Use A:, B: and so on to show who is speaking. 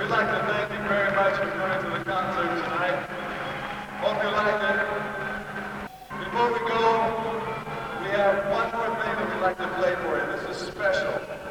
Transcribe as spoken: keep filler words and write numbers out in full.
A: We'd like to thank you very much for coming to the concert tonight. Hope you like it. Before we go, we have one more thing that we'd like to play for you. This is special.